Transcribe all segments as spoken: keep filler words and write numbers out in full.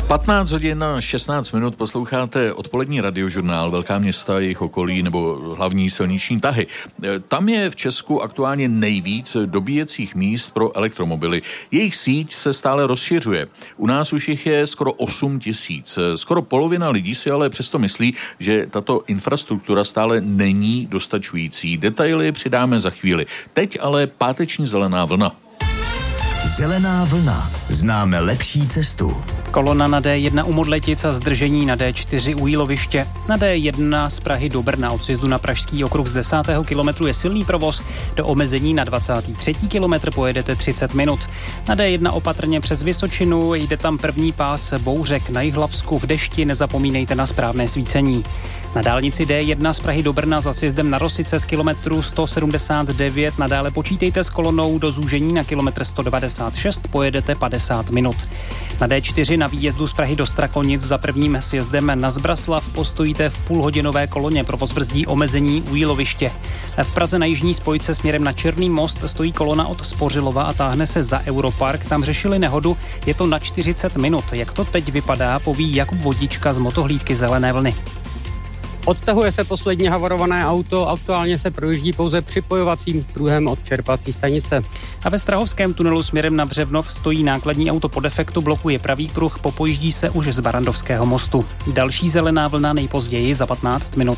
patnáct hodin šestnáct minut posloucháte odpolední radiožurnál Velká města, jejich okolí nebo hlavní silniční tahy. Tam je v Česku aktuálně nejvíc dobíjecích míst pro elektromobily. Jejich síť se stále rozšiřuje. U nás už jich je skoro osm tisíc. Skoro polovina lidí si ale přesto myslí, že tato infrastruktura stále není dostačující. Detaily přidáme za chvíli. Teď ale páteční zelená vlna. Zelená vlna. Známe lepší cestu. Kolona na D jedna u Modletic a zdržení na D čtyři u Jíloviště. Na D jedna z Prahy do Brna od sjezdu na Pražský okruh z desátého kilometru je silný provoz. Do omezení na dvacátý třetí kilometr pojedete třicet minut. Na D jedna opatrně přes Vysočinu, jde tam první pás bouřek na Jihlavsku. V dešti nezapomínejte na správné svícení. Na dálnici D jedna z Prahy do Brna za sjezdem na Rosice z kilometru sto sedmdesát devět nadále počítejte s kolonou do zúžení na kilometr sto devadesát šest, pojedete padesát minut. Na D čtyři na výjezdu z Prahy do Strakonic za prvním sjezdem na Zbraslav postojíte v půlhodinové koloně, provoz brzdí omezení u Jíloviště. V Praze na jižní spojce směrem na Černý most stojí kolona od Spořilova a táhne se za Europark, tam řešili nehodu, je to na čtyřicet minut. Jak to teď vypadá, poví Jakub Vodička z motohlídky Zelené vlny. Odtahuje se poslední havarované auto, aktuálně se projíždí pouze připojovacím pruhem od čerpací stanice. A ve Strahovském tunelu směrem na Břevnov stojí nákladní auto po defektu, blokuje pravý pruh, popojíždí se už z Barandovského mostu. Další zelená vlna nejpozději za patnáct minut.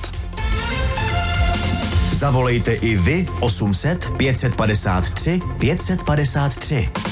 Zavolejte i vy osm set pět set padesát tři pět set padesát tři.